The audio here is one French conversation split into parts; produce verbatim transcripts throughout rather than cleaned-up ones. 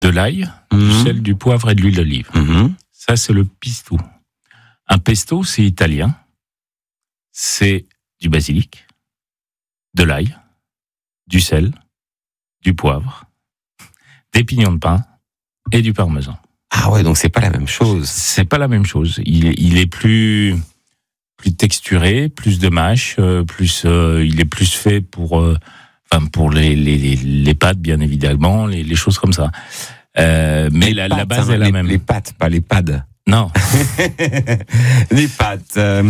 de l'ail, Mmh. du sel, du poivre et de l'huile d'olive. Mmh. Ça, c'est le pistou. Un pesto, c'est italien. C'est du basilic, de l'ail, du sel, du poivre, des pignons de pain et du parmesan. Ah ouais, donc c'est pas la même chose. C'est pas la même chose. Il est, il est plus, plus texturé, plus de mâche, euh, plus, euh, il est plus fait pour, euh, enfin pour les, les, les, les pâtes, bien évidemment, les, les choses comme ça. Euh, mais Les la, pâtes, la base hein, est la les, même. Les pâtes, pas les pads. Non. Les pâtes. euh,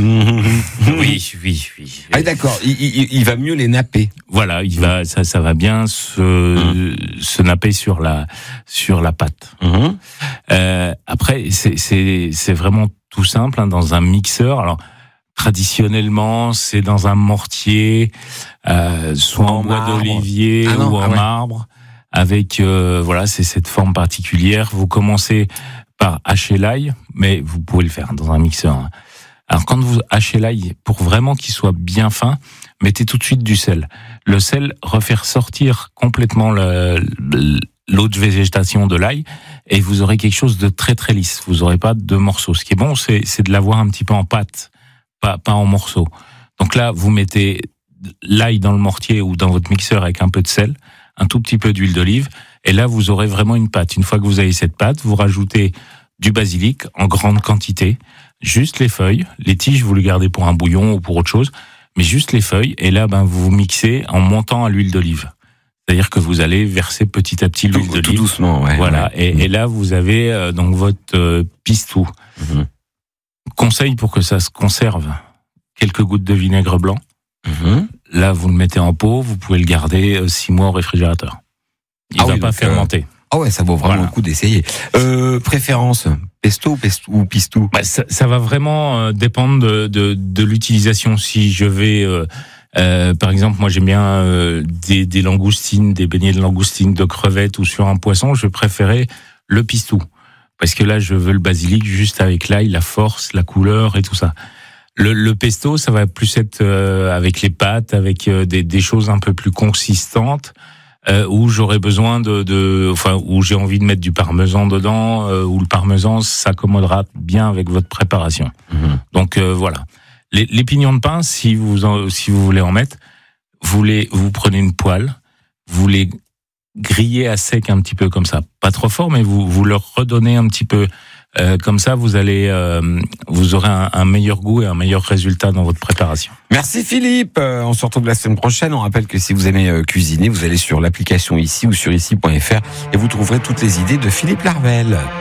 Oui, oui, oui. Ah d'accord, il, il, il va mieux les napper. Voilà, il va, ça, ça va bien se, mmh. se napper sur la, sur la pâte. Mmh. Euh, après, c'est, c'est, c'est vraiment tout simple, hein, dans un mixeur. Alors, traditionnellement, c'est dans un mortier, euh, soit en, en bois marbre. d'olivier ah non, ou en ah ouais. marbre, avec, euh, voilà, c'est cette forme particulière. Vous commencez par hacher l'ail, mais vous pouvez le faire dans un mixeur. Hein. Alors, quand vous hachez l'ail, pour vraiment qu'il soit bien fin, mettez tout de suite du sel. Le sel refait sortir complètement le, le, l'eau de végétation de l'ail et vous aurez quelque chose de très très lisse. Vous n'aurez pas de morceaux. Ce qui est bon, c'est, c'est de l'avoir un petit peu en pâte, pas, pas en morceaux. Donc là, vous mettez l'ail dans le mortier ou dans votre mixeur avec un peu de sel, un tout petit peu d'huile d'olive, et là, vous aurez vraiment une pâte. Une fois que vous avez cette pâte, vous rajoutez du basilic en grande quantité, juste les feuilles, les tiges, vous les gardez pour un bouillon ou pour autre chose, mais juste les feuilles, et là, ben, vous vous mixez en montant à l'huile d'olive. C'est-à-dire que vous allez verser petit à petit l'huile tout, d'olive. Tout doucement, ouais. Voilà, ouais. Et, mmh. et là, vous avez euh, donc votre euh, pistou. Mmh. Conseil pour que ça se conserve, quelques gouttes de vinaigre blanc. Mmh. Là, vous le mettez en pot, vous pouvez le garder euh, six mois au réfrigérateur. Il ah va oui, pas fermenter. Ah ouais, ça vaut vraiment voilà. le coup d'essayer. Euh, préférence, pesto, pesto ou pistou bah, ça, ça va vraiment euh, dépendre de, de, de l'utilisation. Si je vais, euh, euh, par exemple, moi j'aime bien euh, des, des langoustines, des beignets de langoustines, de crevettes ou sur un poisson, je préférais le pistou. Parce que là, je veux le basilic juste avec l'ail, la force, la couleur et tout ça. Le, le pesto, ça va plus être euh, avec les pâtes, avec euh, des, des choses un peu plus consistantes. Euh, où j'aurais besoin de, de, enfin, où j'ai envie de mettre du parmesan dedans, euh, où le parmesan s'accommodera bien avec votre préparation. Mmh. Donc euh, voilà. Les, les pignons de pain, si vous en, si vous voulez en mettre, vous les, vous prenez une poêle, vous les grillez à sec un petit peu comme ça, pas trop fort, mais vous vous leur redonnez un petit peu. Euh, comme ça, vous allez, euh, vous aurez un, un meilleur goût et un meilleur résultat dans votre préparation. Merci Philippe. Euh, on se retrouve la semaine prochaine. On rappelle que si vous aimez euh, cuisiner, vous allez sur l'application ici ou sur ici point f r et vous trouverez toutes les idées de Philippe Larvel.